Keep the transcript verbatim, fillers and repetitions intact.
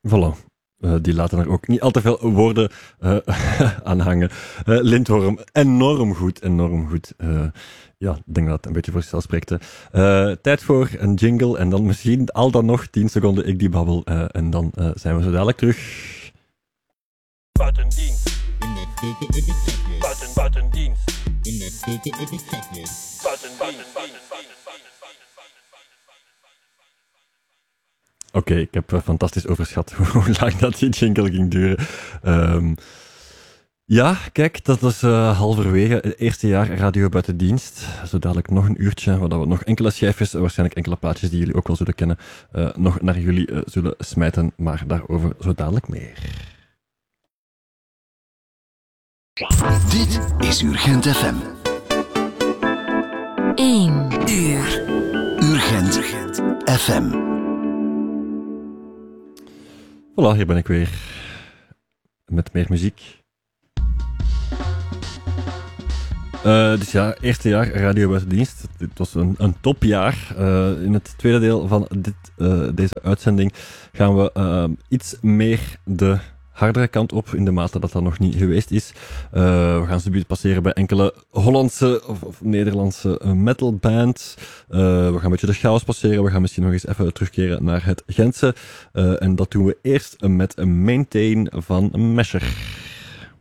Voilà. Uh, die laten er ook niet al te veel woorden uh, aan hangen. Uh, Lindworm, enorm goed, enorm goed. Uh, ja, ik denk dat het een beetje voor zichzelf spreekt. Uh, tijd voor een jingle en dan misschien al dan nog tien seconden ik die babbel. Uh, en dan uh, zijn we zo dadelijk terug. Buitendienst. Buiten, buitendienst. Buitendienst. Oké, okay, ik heb uh, fantastisch overschat hoe lang dat die jingle ging duren. Um, ja, kijk, dat is uh, halverwege het eerste jaar Radio Buitendienst. Zo dadelijk nog een uurtje, waar we nog enkele schijfjes, waarschijnlijk enkele plaatjes die jullie ook wel zullen kennen, uh, nog naar jullie uh, zullen smijten, maar daarover zo dadelijk meer. Dit is Urgent F M. één uur. Urgent F M. Voilà, hier ben ik weer. Met meer muziek. Uh, dus ja, eerste jaar Radio Buitendienst. Dit was een, een topjaar. Uh, in het tweede deel van dit, uh, deze uitzending gaan we uh, iets meer de hardere kant op, in de mate dat dat nog niet geweest is. Uh, we gaan zometeen passeren bij enkele Hollandse of, of Nederlandse uh, metalbands. Uh, we gaan een beetje de chaos passeren. We gaan misschien nog eens even terugkeren naar het Gentse. Uh, en dat doen we eerst met een Maintain van Mesher.